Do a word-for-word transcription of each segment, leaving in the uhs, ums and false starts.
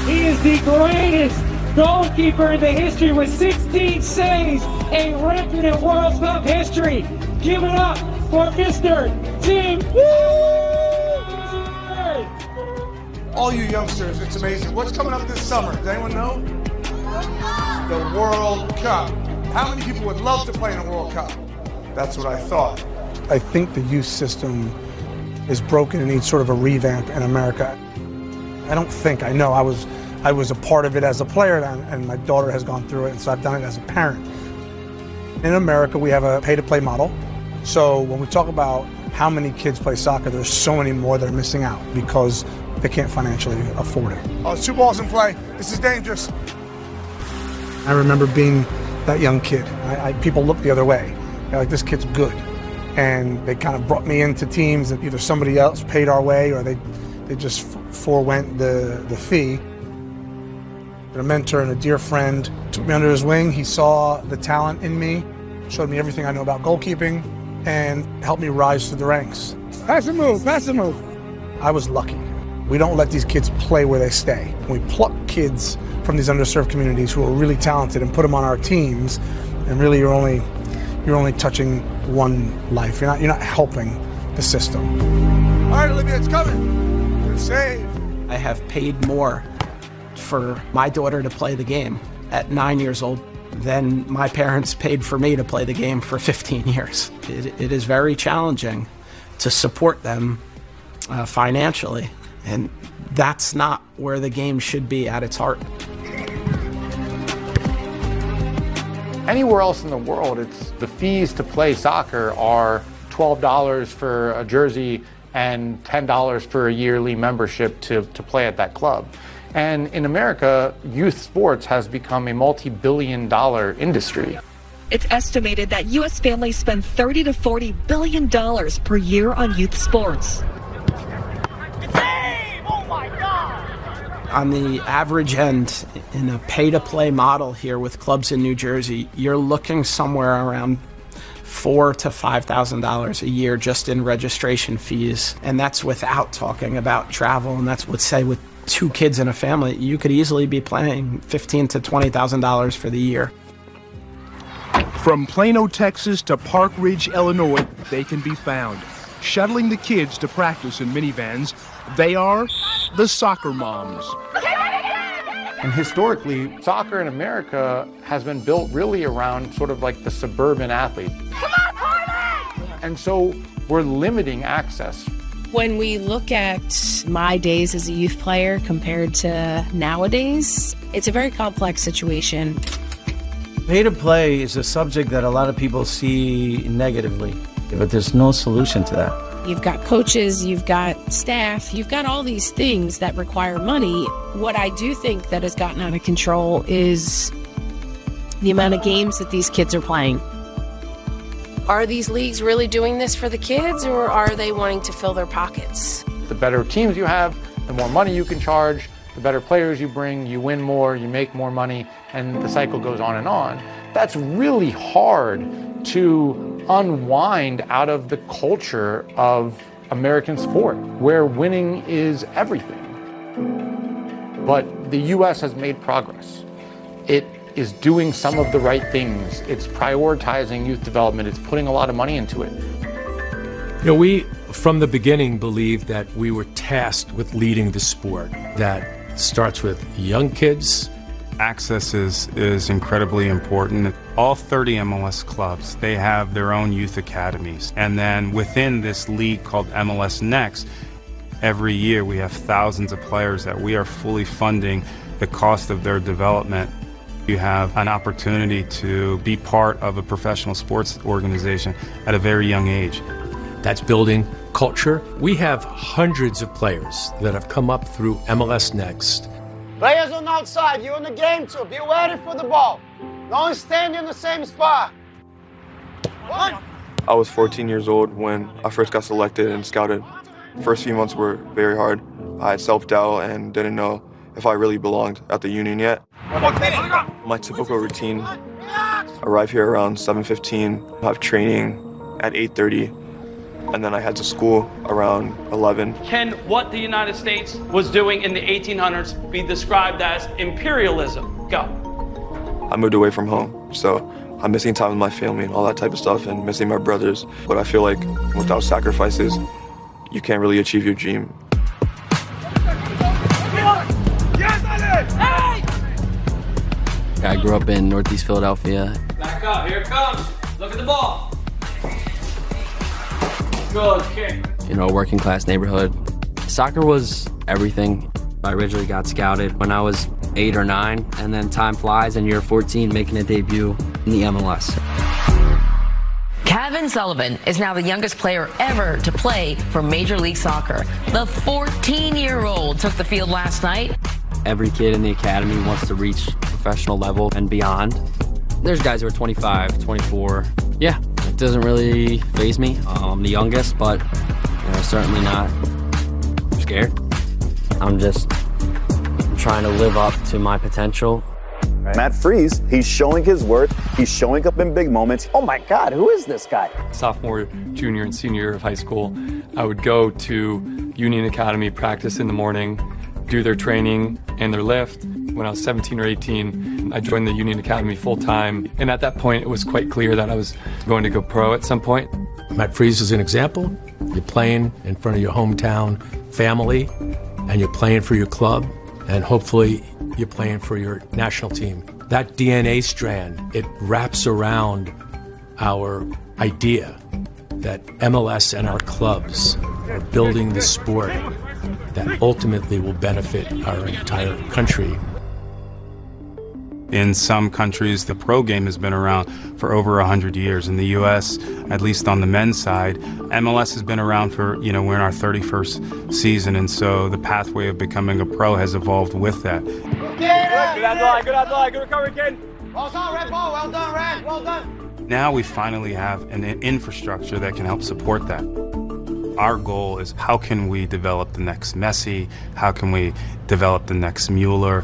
He is the greatest goalkeeper in the history with sixteen saves, a record in World Cup history. Give it up for Mister Tim Howard. All you youngsters, it's amazing. What's coming up this summer? Does anyone know? The World Cup. How many people would love to play in a World Cup? That's what I thought. I think the youth system is broken and needs sort of a revamp in America. I don't think, I know I was I was a part of it as a player, and, and my daughter has gone through it, and so I've done it as a parent. In America, we have a pay-to-play model. So when we talk about how many kids play soccer, there's so many more that are missing out because they can't financially afford it. Oh, two balls in play. This is dangerous. I remember being that young kid. I, I, people looked the other way. They're like, this kid's good. And they kind of brought me into teams that either somebody else paid our way or they, they just forewent the, the fee. A mentor and a dear friend took me under his wing. He saw the talent in me, showed me everything I know about goalkeeping, and helped me rise through the ranks. Pass and move, pass and move. I was lucky. We don't let these kids play where they stay. We pluck kids from these underserved communities who are really talented and put them on our teams, and really you're only you're only touching one life. You're not you're not helping the system. All right, Olivia, it's coming. Good save. I have paid more for my daughter to play the game at nine years old than my parents paid for me to play the game for fifteen years. It, it is very challenging to support them uh, financially, and that's not where the game should be at its heart. Anywhere else in the world, it's the fees to play soccer are twelve dollars for a jersey and ten dollars for a yearly membership to, to play at that club. And in America, youth sports has become a multi-billion dollar industry. It's estimated that U S families spend thirty to forty billion dollars per year on youth sports. On the average end, in a pay-to-play model here with clubs in New Jersey, you're looking somewhere around four to five thousand dollars a year just in registration fees, and that's without talking about travel. And that's what say with two kids in a family, you could easily be paying fifteen to twenty thousand dollars for the year. From Plano, Texas to Park Ridge, Illinois, they can be found, shuttling the kids to practice in minivans. They are the soccer moms. And historically, soccer in America has been built really around sort of like the suburban athlete. Come on, Carmen! And so we're limiting access. When we look at my days as a youth player compared to nowadays, it's a very complex situation. Pay to play is a subject that a lot of people see negatively, but there's no solution to that. You've got coaches, you've got staff, you've got all these things that require money. What I do think that has gotten out of control is the amount of games that these kids are playing. Are these leagues really doing this for the kids, or are they wanting to fill their pockets? The better teams you have, the more money you can charge, the better players you bring, you win more, you make more money, and the cycle goes on and on. That's really hard to unwind out of the culture of American sport, where winning is everything. But the U S has made progress. It is doing some of the right things. It's prioritizing youth development. It's putting a lot of money into it. You know, we, from the beginning, believed that we were tasked with leading the sport. That starts with young kids. Access is, is incredibly important. All thirty M L S clubs, they have their own youth academies. And then within this league called M L S Next, every year we have thousands of players that we are fully funding the cost of their development. You have an opportunity to be part of a professional sports organization at a very young age. That's building culture. We have hundreds of players that have come up through M L S Next. Players on the outside, you're in the game too. Be ready for the ball. Don't stand in the same spot. One. I was fourteen years old when I first got selected and scouted. The first few months were very hard. I had self-doubt and didn't know if I really belonged at the Union yet. My typical routine, arrive here around seven fifteen, have training at eight thirty, and then I head to school around eleven. Can what the United States was doing in the eighteen hundreds be described as imperialism? Go. I moved away from home, so I'm missing time with my family and all that type of stuff, and missing my brothers. But I feel like without sacrifices, you can't really achieve your dream. I grew up in Northeast Philadelphia. Back up, here it comes. Look at the ball. Good kick. You know, working class neighborhood. Soccer was everything. I originally got scouted when I was eight or nine, and then time flies and you're fourteen making a debut in the M L S. Kevin Sullivan is now the youngest player ever to play for Major League Soccer. The fourteen-year-old took the field last night. Every kid in the academy wants to reach professional level and beyond. There's guys who are twenty-five, twenty-four. Yeah, it doesn't really faze me. I'm the youngest, but you know, certainly not scared. I'm just trying to live up to my potential. Matt Freese, he's showing his worth. He's showing up in big moments. Oh my God, who is this guy? Sophomore, junior, and senior year of high school, I would go to Union Academy, practice in the morning, do their training and their lift. When I was seventeen or eighteen, I joined the Union Academy full time. And at that point, it was quite clear that I was going to go pro at some point. Matt Freese is an example. You're playing in front of your hometown family, and you're playing for your club, and hopefully you're playing for your national team. That D N A strand, it wraps around our idea that M L S and our clubs are building the sport that ultimately will benefit our entire country. In some countries, the pro game has been around for over one hundred years. In the U S, at least on the men's side, M L S has been around for, you know, we're in our thirty-first season, and so the pathway of becoming a pro has evolved with that. Good out the line, good out the line, good recovery, kid. Ball's on, red ball, well done, Red, well done. Now we finally have an infrastructure that can help support that. Our goal is how can we develop the next Messi? How can we develop the next Mueller?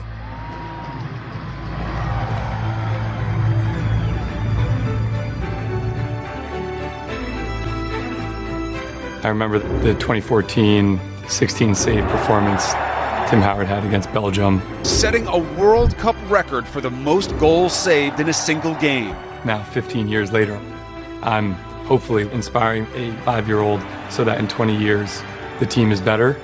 I remember the twenty fourteen sixteen save performance Tim Howard had against Belgium. Setting a World Cup record for the most goals saved in a single game. Now, fifteen years later, I'm hopefully inspiring a five-year-old so that in twenty years, the team is better.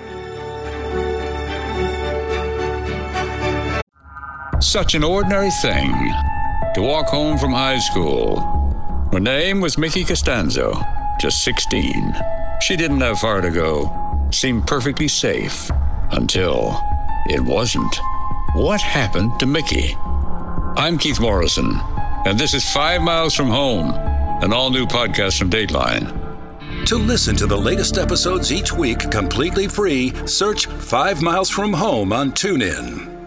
Such an ordinary thing to walk home from high school. Her name was Mickey Costanzo, just sixteen. She didn't have far to go, seemed perfectly safe, until it wasn't. What happened to Mickey? I'm Keith Morrison, and this is Five Miles from Home, an all-new podcast from Dateline. To listen to the latest episodes each week completely free, search Five Miles from Home on TuneIn.